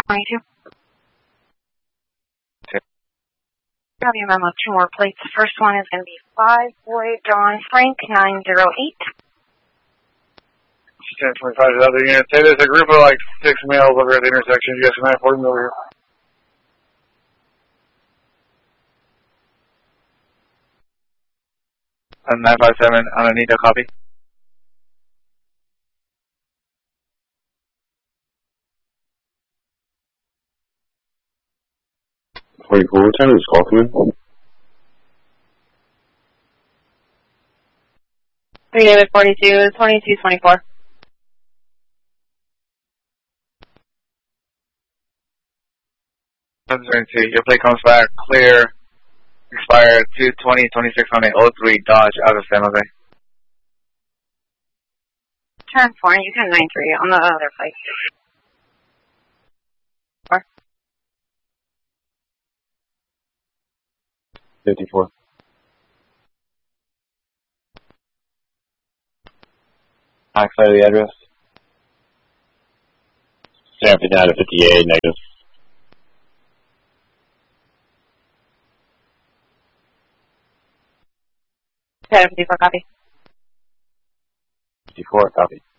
22. Have your memo, 2 more plates. The first one is going to be 548 John Frank 908. 1025 to the other unit. Say there's a group of like 6 males over at the intersection. You guys can 940 over here. On 957, on Anita, copy. What time is this call coming? 3 David 42, 2224. Your plate comes back clear. Expired 2/20/26 on a 03 Dodge out of San Jose. Turn 4, you can 93 on the other plate. 4. 54. Backside of the address. San 59 to 58, negative. 54, copy. 54, copy.